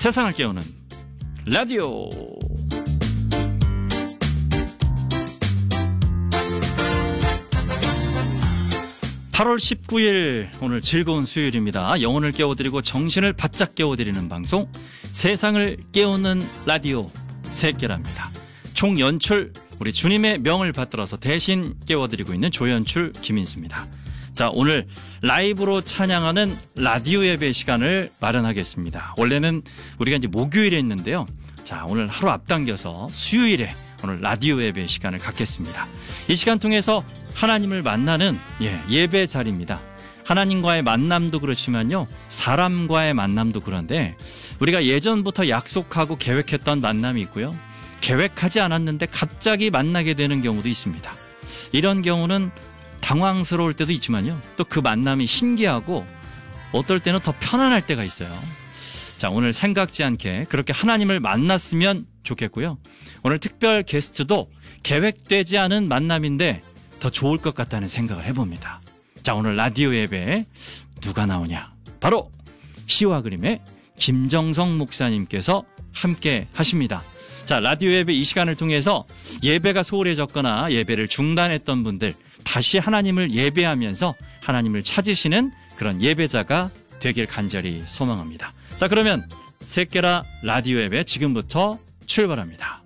세상을 깨우는 라디오. 8월 19일 오늘 즐거운 수요일입니다. 영혼을 깨워드리고 정신을 바짝 깨워드리는 방송 세상을 깨우는 라디오 새끼랍니다. 총 연출 우리 주님의 명을 받들어서 대신 깨워드리고 있는 조연출 김인수입니다. 자, 오늘 라이브로 찬양하는 라디오 예배 시간을 마련하겠습니다. 원래는 우리가 이제 목요일에 했는데요. 자, 오늘 하루 앞당겨서 수요일에 오늘 라디오 예배 시간을 갖겠습니다. 이 시간 통해서 하나님을 만나는 예배 자리입니다. 하나님과의 만남도 그렇지만요, 사람과의 만남도 그런데 우리가 예전부터 약속하고 계획했던 만남이 있고요, 계획하지 않았는데 갑자기 만나게 되는 경우도 있습니다. 이런 경우는 당황스러울 때도 있지만요, 또 그 만남이 신기하고 어떨 때는 더 편안할 때가 있어요. 자, 오늘 생각지 않게 그렇게 하나님을 만났으면 좋겠고요. 오늘 특별 게스트도 계획되지 않은 만남인데 더 좋을 것 같다는 생각을 해봅니다. 자, 오늘 라디오 예배에 누가 나오냐? 바로 시와 그림의 김정성 목사님께서 함께 하십니다. 자, 라디오 예배 이 시간을 통해서 예배가 소홀해졌거나 예배를 중단했던 분들 다시 하나님을 예배하면서 하나님을 찾으시는 그런 예배자가 되길 간절히 소망합니다. 자, 그러면 새끼라 라디오 예배 지금부터 출발합니다.